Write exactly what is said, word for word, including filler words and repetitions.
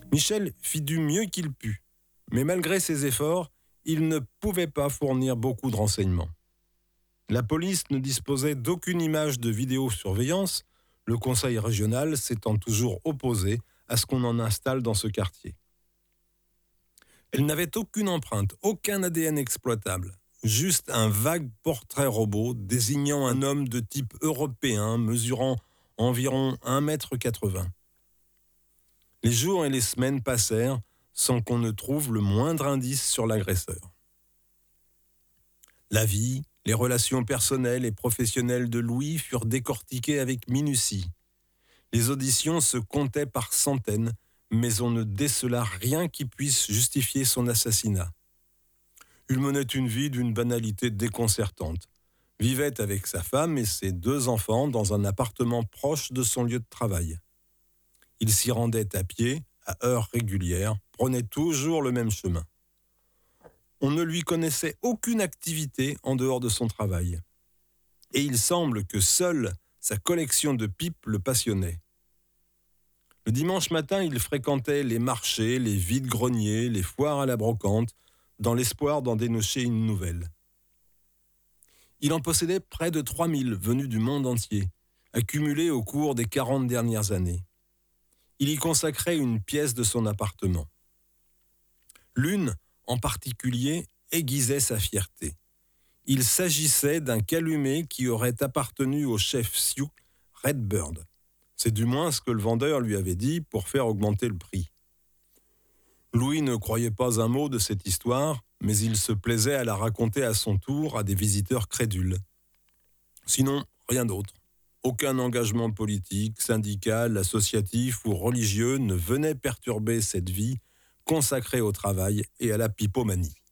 Michel fit du mieux qu'il put, mais malgré ses efforts, il ne pouvait pas fournir beaucoup de renseignements. La police ne disposait d'aucune image de vidéosurveillance, le conseil régional s'étant toujours opposé à ce qu'on en installe dans ce quartier. Elle n'avait aucune empreinte, aucun A D N exploitable, juste un vague portrait robot désignant un homme de type européen mesurant environ un mètre quatre-vingts. Les jours et les semaines passèrent sans qu'on ne trouve le moindre indice sur l'agresseur. La vie, les relations personnelles et professionnelles de Louis furent décortiquées avec minutie. Les auditions se comptaient par centaines, mais on ne décela rien qui puisse justifier son assassinat. Il menait une vie d'une banalité déconcertante. Vivait avec sa femme et ses deux enfants dans un appartement proche de son lieu de travail. Il s'y rendait à pied, à heures régulières, prenait toujours le même chemin. On ne lui connaissait aucune activité en dehors de son travail. Et il semble que seule sa collection de pipes le passionnait. Le dimanche matin, il fréquentait les marchés, les vides-greniers, les foires à la brocante, dans l'espoir d'en dénocher une nouvelle. Il en possédait près de trois mille venus du monde entier, accumulés au cours des quarante dernières années. Il y consacrait une pièce de son appartement. L'une, en particulier, aiguisait sa fierté. Il s'agissait d'un calumet qui aurait appartenu au chef Sioux, Redbird. C'est du moins ce que le vendeur lui avait dit pour faire augmenter le prix. Louis ne croyait pas un mot de cette histoire, mais il se plaisait à la raconter à son tour à des visiteurs crédules. Sinon, rien d'autre. Aucun engagement politique, syndical, associatif ou religieux ne venait perturber cette vie consacrée au travail et à la pipomanie.